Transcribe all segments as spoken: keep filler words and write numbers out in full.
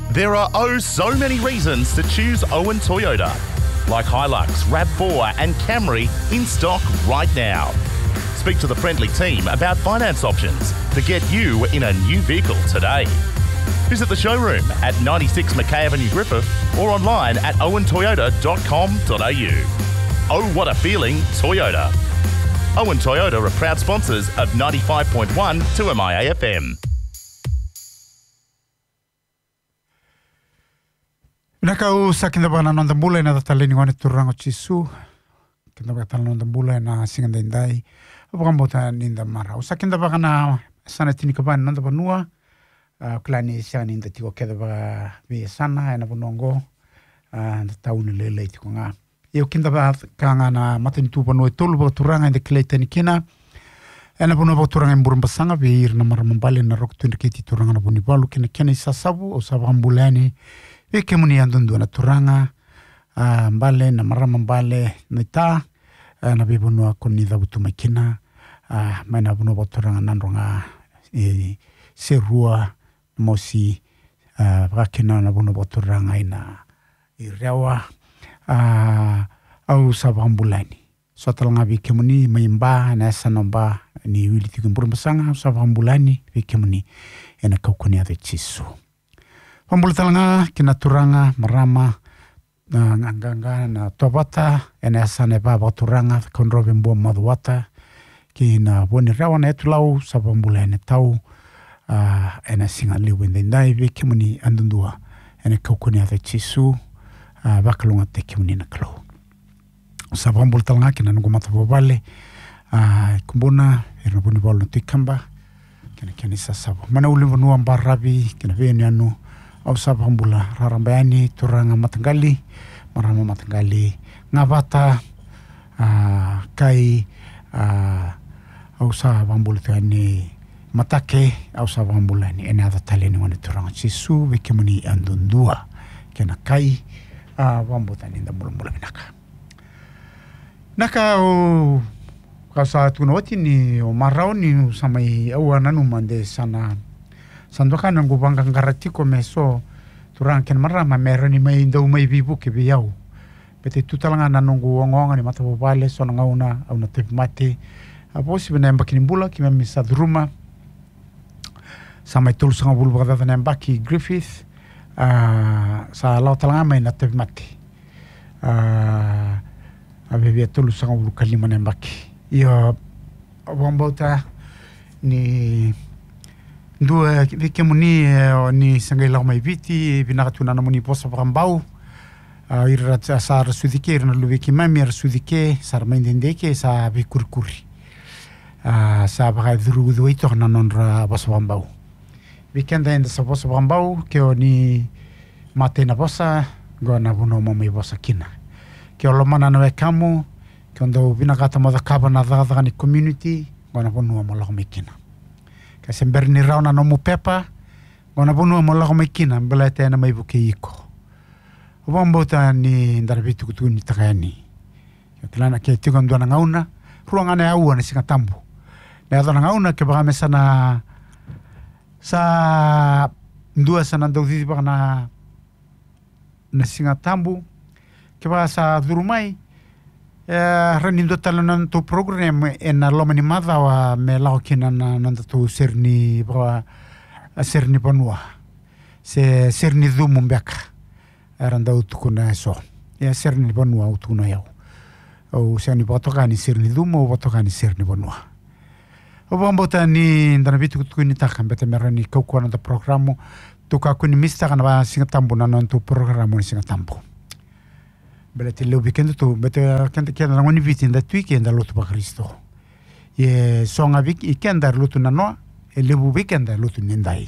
There are oh so many reasons to choose Owen Toyota, like Hilux, RAV four and Camry in stock right now. Speak to the friendly team about finance options to get you in a new vehicle today. Visit the showroom at ninety-six Mackay Avenue, Griffith, or online at owen toyota dot com dot a u. Oh, what a feeling, Toyota. Owen Toyota are proud sponsors of ninety-five point one two M I A F M. Nakau sa kinda ba na nonda mula na tatalini ngone turango chisu. Kinda ba tatalini nonda mula na singanda indai. Apakang bota ninda mara. Sa kinda ba na sana tini kaban nonda banua. Klani siya ninda tiko keda ba via sana ena bonongo. Na tauni lele tiko nga. Iyo kinda ba kanga na matini tu banua tolu ba turanga inda kileta ni kina. Ena bonua ba turanga imburum basanga via na mara mambali na roku tuindikiti turanga na boni balu kina kena isasabu o sabang bulani. Eke muni andundu na turanga, uh, mbale na marama mbale na ita, uh, na bibunua koni dhabutu makina, uh, maina bunua baturanga nandronga e, serua, mosi, uh, wakina na bunua baturanga ina i rewa, uh, au sabambulani. So talanga bike muni maimba na esa nomba ni wili tikumburu masanga, sabambulani bike muni ena kaukoni ade chisu. Pambulu talanga kina turanga marama na nganga na tobata ena asane baba turanga konrobe mbo maduata kina boni rawa na etulau sabambula ene tau uh, ena singa liwe ndai be kimuni andundua ena kokoni ate chisu uh, bakalunga te kimuni na klo sabambulu talanga kina ngumata bobale uh, kumbuna ena boni bolu tikamba kina kina sasabo mana ulimu nuwa mbarabi kina veni anu au sabambula rarambayani turanga matanggali marama matanggali ngabata uh, kai uh, au sabambula tani matake au sabambula ni ena ada taleni wana turanga chisu wikemuni andundua kena kai uh, wambuta ni ndambula minaka naka o kasa tunawati ni o marao ni samai au ananu mande sana sandoka na ngubanga ngaratiko meso turang ken marama merani mai ndau mai bibu ke biau bete tutalanga na nungu ongonga ni mata bobale so ngauna au na tepmate aposi bena mbakini mbula ki memi sadruma sama tul sanga bulu bagada na mbaki Griffith uh, sa lau talanga mai na tepmate uh, abebe tul sanga bulu kalima na mbaki iyo wambota ni Dua vike muni ni sangai lau mai viti vinakatuna na muni posa pakambau uh, ira sa rasudike ira na luviki mami rasudike sa ramaindendeke sa vikurikuri uh, sa baka dhuru ito na nonra posa pakambau vikenda enda sa posa pakambau keo ni mate na posa go na buno mamai posa kina keo lomana na wekamu keo ndau vinakata madakaba na dhagadaga ni community go na buno mamala kumikina kasi berni rauna no mupepa gona bunu mo la komikina mbela tena mai buke iko ubambota ni ndarabitu kutu ni takani yotlana ke tigondo na ngauna ruanga na au na singatambu na yadona ngauna ke baga mesana sa ndua sana ndodi baga na na singatambu ke baga sa durumai Uh, ranindo talanan to program ena lomani madha wa me lao kina na nanda to serni ba serni panua se serni dhumu mbeka randa utukuna so ya serni panua utukuna yao o sani botokani serni dhumu o botokani serni panua o bambota ni ndana bitu kutukuni takambete merani kaukuana da programu tukakuni mista kana ba singatambu na nanto programu ni singatambu Belete leu weekend tu bete kente kenda ngoni viti nda weekend lotu ba Kristo. Ye songa vik ikenda lotu na no e leu weekend lotu nendai.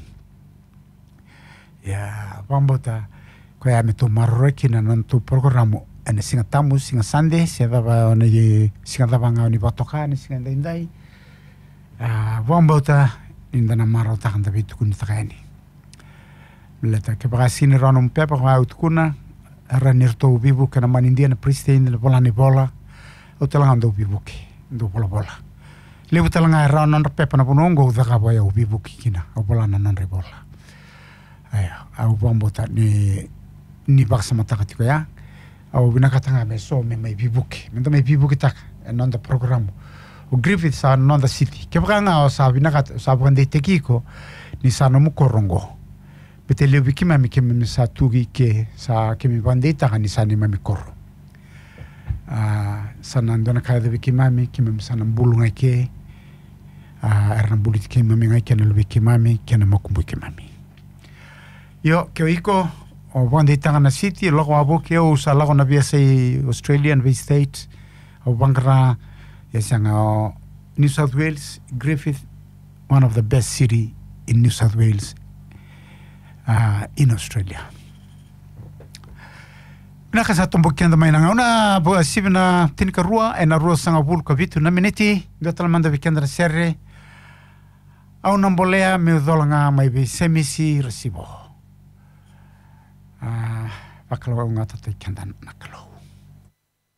Ya bambota ko ya meto marreki na nanto programo ene singa tamu singa sande se dava one singa dava nga ni batoka ni singa ndai. Ah bambota inda na maro ta kanda vitu kun takani. Belete ke bagasini rono pepa ko autkuna ranirto bibu kana manindia na pristine na bola ni bola o talanga do bibu ki do bola bola lebu talanga ra non pepa na bonongo da ka boya bibu ki kina o bola na non bola aya au bambota ni ni baksa mataka tiko ya au binakatanga me so me mai bibuki me mai bibuki taka non da programu o Griffith sa non da city ke branga o sa binakat sa brande tekiko ni sa no mukorongo pete le bikima mi ke me sa tugi ke sa ke mi bande taka ni sa ni mami korro ah sa nandona ka de bikima mi ke me sa nambulunga ke ah erna bulit ke mami ngai ke no bikima mi ke no mokumbu ke mami yo ke iko o bande taka na city lo abo ke o sa la na via say Australian Bay State o bangara yasanga New South Wales Griffith one of the best city in New South Wales uh, in Australia naka sa tombo kenda mai nga una bo sibna tinika rua e na rua sanga bul ka vitu na miniti gatal manda vikenda serre au nambolea me dolanga mai be semisi resibo ah pakalo nga tata kenda nakalo